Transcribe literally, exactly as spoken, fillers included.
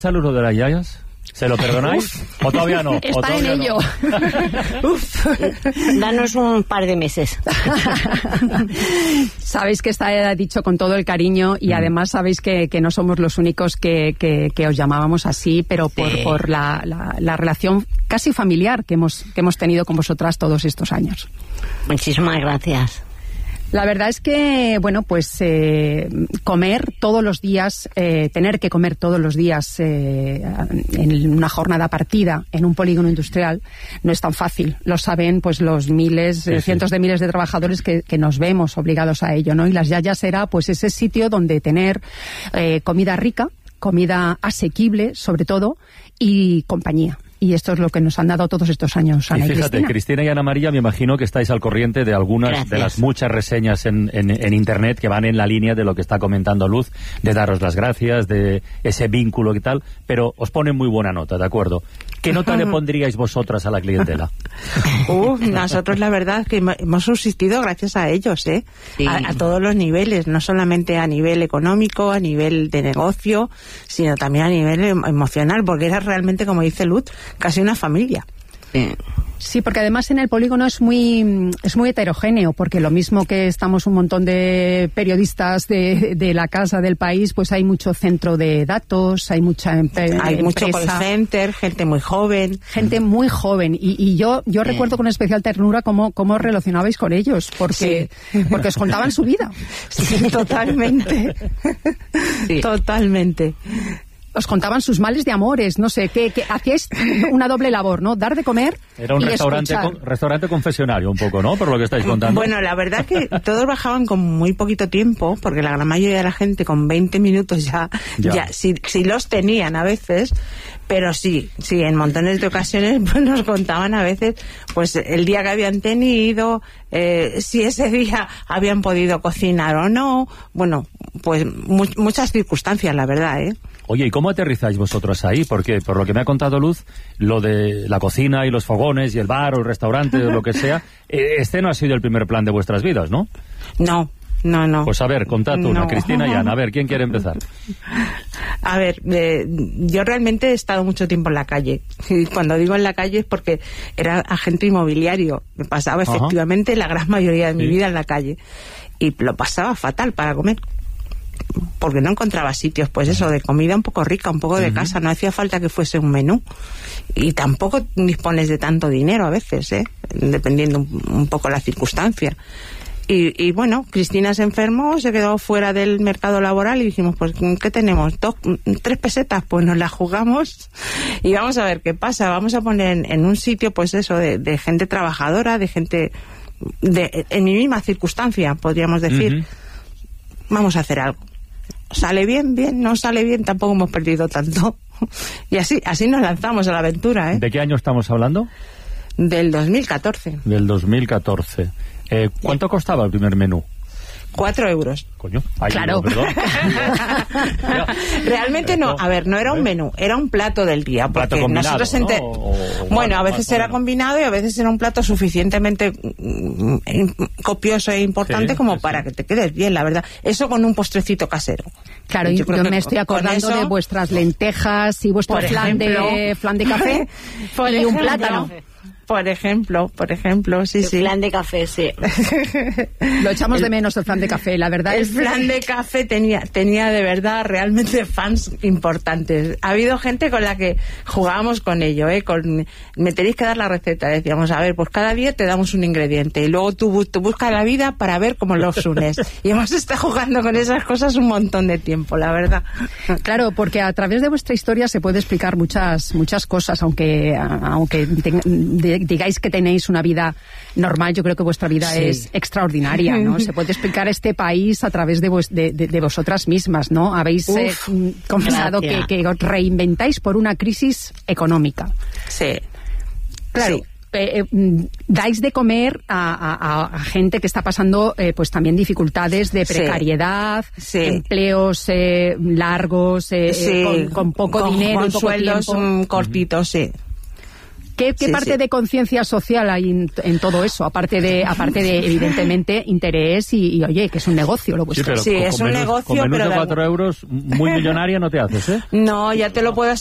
¿Saludo de las yayas? ¿Se lo perdonáis? Uf. ¿O todavía no? Está ¿O todavía en ello. No? Uf. Danos un par de meses. Sabéis que está dicho con todo el cariño y mm. además sabéis que, que no somos los únicos que, que, que os llamábamos así, pero por, sí. por la, la, la relación casi familiar que hemos, que hemos tenido con vosotras todos estos años. Muchísimas gracias. La verdad es que, bueno, pues eh, comer todos los días, eh, tener que comer todos los días eh, en una jornada partida en un polígono industrial no es tan fácil. Lo saben pues los miles, sí, eh, cientos sí. de miles de trabajadores que, que nos vemos obligados a ello, ¿no? Y las yayas era pues ese sitio donde tener eh, comida rica, comida asequible, sobre todo, y compañía. Y esto es lo que nos han dado todos estos años, Ana y, y fíjate, Cristina. Cristina y Ana María, me imagino que estáis al corriente de algunas Gracias. de las muchas reseñas en, en, en Internet que van en la línea de lo que está comentando Luz, de daros las gracias, de ese vínculo y tal, pero os ponen muy buena nota, ¿de acuerdo? ¿Qué nota le pondríais vosotras a la clientela? Uh, nosotros la verdad que hemos subsistido gracias a ellos, ¿eh? Sí. A, a todos los niveles, no solamente a nivel económico, a nivel de negocio, sino también a nivel emocional, porque era realmente, como dice Luz, casi una familia. Sí. Sí, porque además en el polígono es muy es muy heterogéneo, porque lo mismo que estamos un montón de periodistas de, de la casa del país, pues hay mucho centro de datos, hay mucha empe- hay empresa. mucho call center, gente muy joven. Gente muy joven. Y, y yo yo sí. recuerdo con especial ternura cómo, cómo relacionabais con ellos, porque, sí. porque os contaban su vida. Sí, totalmente. Sí. Totalmente. Os contaban sus males de amores, no sé, que, que hacíais una doble labor, ¿no? Dar de comer. Era un y restaurante con, restaurante confesionario un poco, ¿no? Por lo que estáis contando. Bueno, la verdad que todos bajaban con muy poquito tiempo, porque la gran mayoría de la gente con veinte minutos ya, ya. ya sí, sí los tenían a veces, pero sí, sí, en montones de ocasiones pues nos contaban a veces pues el día que habían tenido, eh, si ese día habían podido cocinar o no, bueno, pues mu- muchas circunstancias, la verdad, ¿eh? Oye, ¿y cómo aterrizáis vosotros ahí? Porque, por lo que me ha contado Luz, lo de la cocina y los fogones y el bar o el restaurante o lo que sea, este no ha sido el primer plan de vuestras vidas, ¿no? No, no, no. Pues a ver, contad una, no. Cristina y Ana, a ver, ¿quién quiere empezar? A ver, eh, yo realmente he estado mucho tiempo en la calle. Y cuando digo en la calle es porque era agente inmobiliario. Me pasaba Ajá. efectivamente la gran mayoría de mi sí. vida en la calle. Y lo pasaba fatal para comer. Porque no encontraba sitios, pues eso, de comida un poco rica, un poco de uh-huh. casa, no hacía falta que fuese un menú. Y tampoco dispones de tanto dinero a veces, ¿eh? Dependiendo un, un poco la circunstancia. Y, y bueno, Cristina se enfermó, se quedó fuera del mercado laboral y dijimos, pues, ¿qué tenemos? ¿Dos, tres pesetas? Pues nos las jugamos y vamos a ver qué pasa. Vamos a poner en, en un sitio, pues eso, de, de gente trabajadora, de gente de, en mi misma circunstancia, podríamos decir. Uh-huh. Vamos a hacer algo. Sale bien, bien, no sale bien, tampoco hemos perdido tanto. Y así así nos lanzamos a la aventura, ¿eh? ¿De qué año estamos hablando? Del dos mil catorce. Del dos mil catorce. Eh, ¿Cuánto costaba el primer menú? Cuatro euros. Coño, ay, claro. No, perdón. Realmente no, a ver, no era un menú, era un plato del día. Un plato porque combinado, nosotros ente... ¿no? O, o, bueno, a veces era bueno. combinado y a veces era un plato suficientemente mm, copioso e importante sí, como sí, para sí. que te quedes bien, la verdad. Eso con un postrecito casero. Claro, y yo, yo me estoy acordando eso, de vuestras lentejas y vuestro flan, ejemplo, de, flan de café por y ejemplo, un plátano. Por ejemplo, por ejemplo, sí, el sí. El flan de café, sí. Lo echamos el, de menos el flan de café, la verdad. El es flan de café tenía, tenía de verdad realmente fans importantes. Ha habido gente con la que jugábamos con ello, ¿eh? Con, me tenéis que dar la receta. Decíamos, a ver, pues cada día te damos un ingrediente y luego tú, tú buscas la vida para ver cómo los unes. Y hemos estado jugando con esas cosas un montón de tiempo, la verdad. Claro, porque a través de vuestra historia se puede explicar muchas muchas cosas, aunque aunque te, de, digáis que tenéis una vida normal, yo creo que vuestra vida sí. es extraordinaria, ¿no? Se puede explicar este país a través de, vos, de, de, de vosotras mismas, ¿no? Habéis eh, confesado que, que os reinventáis por una crisis económica. Sí. Claro. Sí. Eh, eh, dais de comer a, a, a gente que está pasando eh, pues también dificultades de precariedad, sí. Sí. empleos eh, largos, eh, sí. con, con poco con, dinero con y poco sueldos tiempo. cortitos, sí. ¿Qué, qué Sí, parte sí. de conciencia social hay en, en todo eso? Aparte de, aparte de evidentemente, interés y, y, oye, que es un negocio lo vuestro. Sí, es un menús, negocio, con menús pero de de cuatro euros, muy millonaria no te haces, ¿eh? No, ya te lo puedo